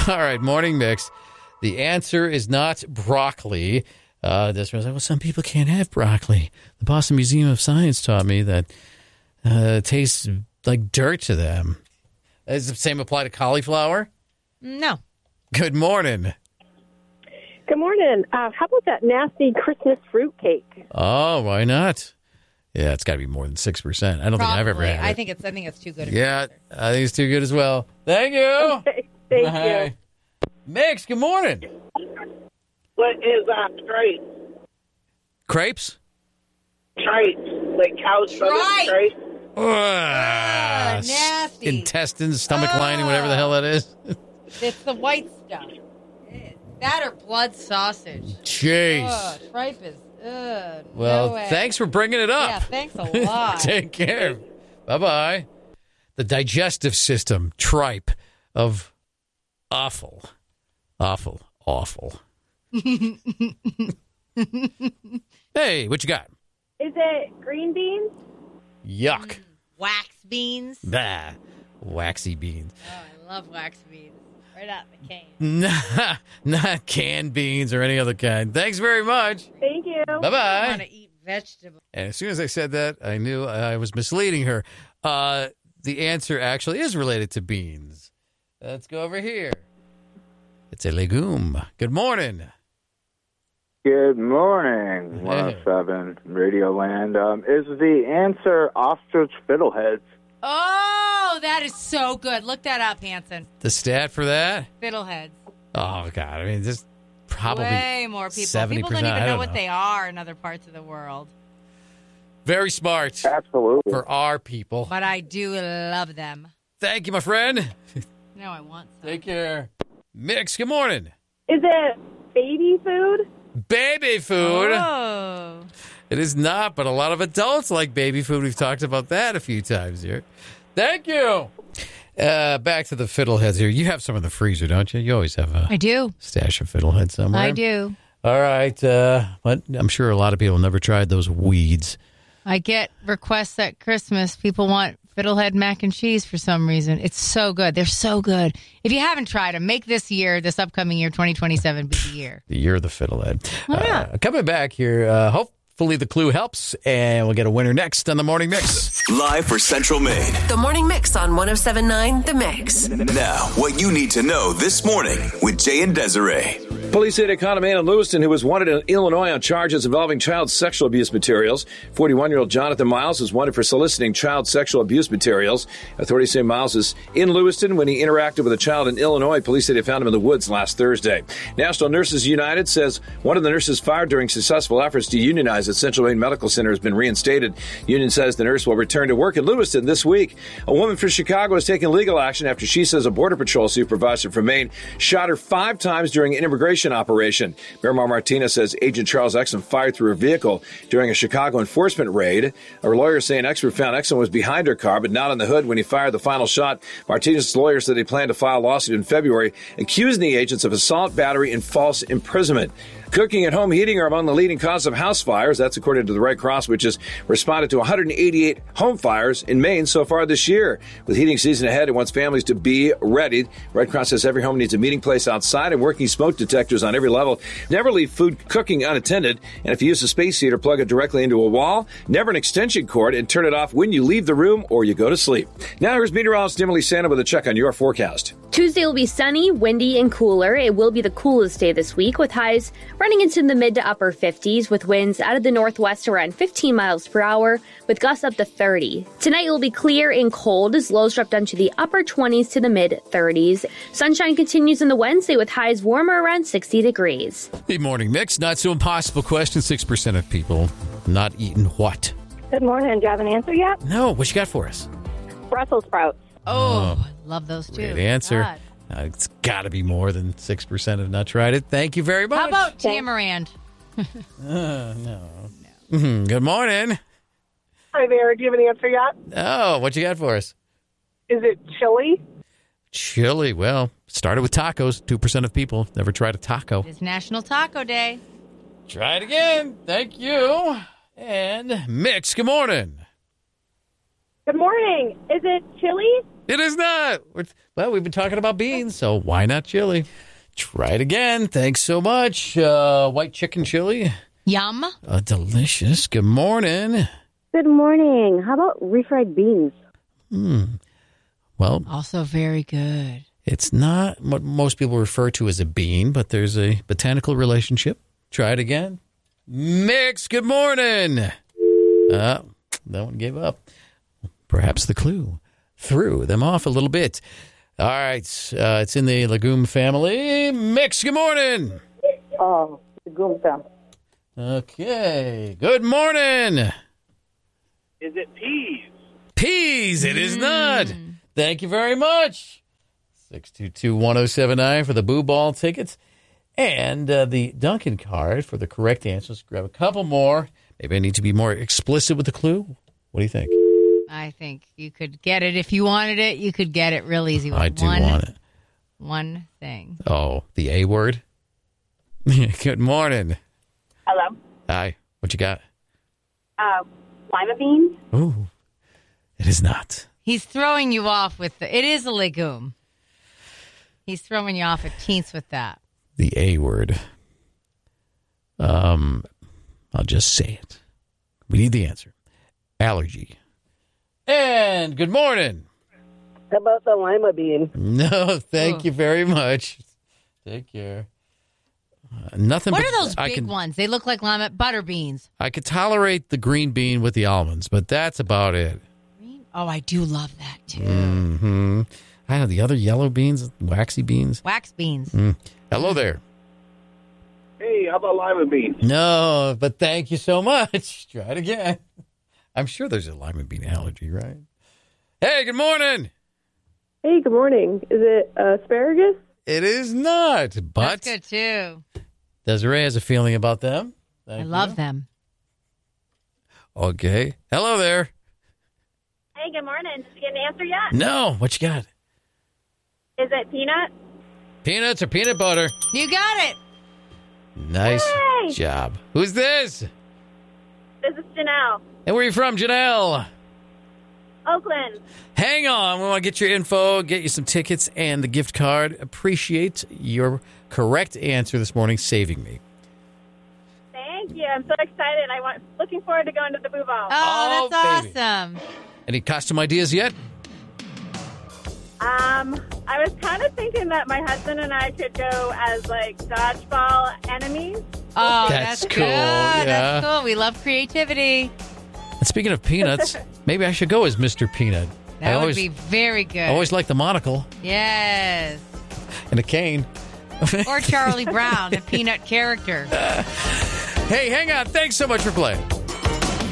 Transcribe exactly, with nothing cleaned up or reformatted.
All right, morning mix. The answer is not broccoli. Uh, this was like, well, some people can't have broccoli. The Boston Museum of Science taught me that uh, it tastes like dirt to them. Does the same apply to cauliflower? No. Good morning. Good morning. Uh, how about that nasty Christmas fruitcake? Oh, why not? Yeah, it's got to be more than six percent. I don't Probably. think I've ever had it. I think it's. I think it's too good. Yeah, I think it's too good as well. Thank you. Okay, thank Bye. you. Mix, good morning. What is uh, tripe? Crepes? Tripe. Like cow's Tripe. tripe. Ugh, nasty. Intestines, stomach Ugh. lining, whatever the hell that is. It's the white stuff. That or blood sausage. Jeez. Ugh, tripe is. Ugh, Well, no way. thanks for bringing it up. Yeah, thanks a lot. Take care. Bye-bye. The digestive system, tripe, of awful, awful, awful. Hey, what you got? Is it green beans? Yuck. Wax beans. Bah. Waxy beans. Oh, I love wax beans. Right out the cane. Nah, not canned beans or any other kind. Thanks very much. Thank you. I want Bye-bye. to eat vegetables. And as soon as I said that, I knew I was misleading her. Uh, the answer actually is related to beans. Let's go over here. It's a legume. Good morning. Good morning, one oh seven Radio Land. Um, is the answer ostrich fiddleheads? Oh, that is so good. Look that up, Hanson. The stat for that? Fiddleheads. Oh, God. I mean, this probably Way more people. seventy People percent. don't even I know don't what know. they are in other parts of the world. Very smart Absolutely. for our people. But I do love them. Thank you, my friend. No, I want some. Take care. Mix, good morning. Is it baby food? Baby food. Oh. It is not, but a lot of adults like baby food. We've talked about that a few times here. Thank you. Uh, back to the fiddleheads here. You have some in the freezer, don't you? You always have a I do. stash of fiddleheads somewhere. I do. All right. Uh, but I'm sure a lot of people never tried those weeds. I get requests at Christmas. People want fiddlehead mac and cheese for some reason. It's so good. They're so good. If you haven't tried them, make this year, this upcoming year, twenty twenty-seven, be the year. The year of the fiddlehead. Oh, yeah. Uh, coming back here, uh, hopefully the clue helps, and we'll get a winner next on the Morning Mix. Live for Central Maine. The Morning Mix on one oh seven point nine The Mix. Now, what you need to know this morning with Jay and Desiree. Police say to Connor man in Lewiston, who was wanted in Illinois on charges involving child sexual abuse materials. forty-one-year-old Jonathan Miles is wanted for soliciting child sexual abuse materials. Authorities say Miles is in Lewiston when he interacted with a child in Illinois. Police say they found him in the woods last Thursday. National Nurses United says one of the nurses fired during successful efforts to unionize at Central Maine Medical Center has been reinstated. Union says the nurse will return to work in Lewiston this week. A woman from Chicago has taken legal action after she says a Border Patrol supervisor from Maine shot her five times during an immigration operation. Miramar Martinez says Agent Charles Exum fired through her vehicle during a Chicago enforcement raid. Her lawyer say an expert found Exum was behind her car, but not on the hood when he fired the final shot. Martinez's lawyer said they plan to file a lawsuit in February, accusing the agents of assault, battery, and false imprisonment. Cooking and home heating are among the leading cause of house fires. That's according to the Red Cross, which has responded to one hundred eighty-eight home fires in Maine so far this year. With heating season ahead, it wants families to be ready. Red Cross says every home needs a meeting place outside and working smoke detectors on every level. Never leave food cooking unattended. And if you use a space heater, plug it directly into a wall. Never an extension cord, and turn it off when you leave the room or you go to sleep. Now here's meteorologist Emily Santa with a check on your forecast. Tuesday will be sunny, windy, and cooler. It will be the coolest day this week, with highs running into the mid to upper fifties, with winds out of the northwest around fifteen miles per hour, with gusts up to thirty. Tonight will be clear and cold as lows drop down to the upper twenties to the mid thirties. Sunshine continues in the Wednesday with highs warmer around sixty degrees. The Morning Mix, not so impossible question. six percent of people not eating what? Good morning. Do you have an answer yet? No, what you got for us? Brussels sprouts. Oh, I love those too. Great answer. God. Uh, it's got to be more than six percent have not tried it. Thank you very much. How about tamarind? Uh, no. no. Mm-hmm. Good morning. Hi there. Do you have an answer yet? Oh, what you got for us? Is it chili? Chili. Well, started with tacos. two percent of people never tried a taco. It's National Taco Day. Try it again. Thank you. And Mix, good morning. Good morning. Is it chili? It is not. Well, we've been talking about beans, so why not chili? Try it again. Thanks so much. Uh, white chicken chili. Yum. Uh, delicious. Good morning. Good morning. How about refried beans? Hmm. Well, also very good. It's not what most people refer to as a bean, but there's a botanical relationship. Try it again. Mix, good morning. Uh, that one gave up. Perhaps the clue threw them off a little bit. All right. Uh, it's in the legume family. Mix, good morning. Oh, legume family. Okay. Good morning. Is it peas? Peas. It is not. Thank you very much. six two two, one oh seven nine for the Boo Ball tickets. And uh, the Duncan card for the correct answer. Let's grab a couple more. Maybe I need to be more explicit with the clue. What do you think? I think you could get it. If you wanted it, you could get it real easy. With I do one, want it. One thing. Oh, the A word? Good morning. Hello. Hi. What you got? Uh, lima beans? Ooh, it is not. He's throwing you off with the, it is a legume. He's throwing you off at teens with that. The A word. Um, I'll just say it. We need the answer. Allergy. And good morning. How about the lima bean? No, thank oh. you very much. Take care. Uh, nothing. What but are those I big can, ones? They look like lima butter beans. I could tolerate the green bean with the almonds, but that's about it. Green? Oh, I do love that too. Mm-hmm. I know the other yellow beans, waxy beans. Wax beans. Mm. Hello there. Hey, how about lima bean? No, but thank you so much. Try it again. I'm sure there's a lima bean allergy, right? Hey, good morning. Hey, good morning. Is it uh, asparagus? It is not, but That's good too. Desiree has a feeling about them. Thank I you. love them. Okay. Hello there. Hey, good morning. Did you get an answer yet? No, what you got? Is it peanut? Peanuts or peanut butter? You got it. Nice Yay! job. Who's this? This is Janelle. And where are you from, Janelle? Oakland. Hang on. We want to get your info, get you some tickets and the gift card. Appreciate your correct answer this morning, saving me. Thank you. I'm so excited. I want looking forward to going to the Boo Ball. Oh, Oh, that's baby. awesome. Any costume ideas yet? Um, I was kind of thinking that my husband and I could go as like dodgeball enemies. Oh, That's that's, cool, Good. yeah. That's cool. We love creativity. And speaking of peanuts, maybe I should go as Mister Peanut. That I would always, be very good. I always like the monocle Yes. and a cane. Or Charlie Brown, a peanut character. Hey, hang on. Thanks so much for playing.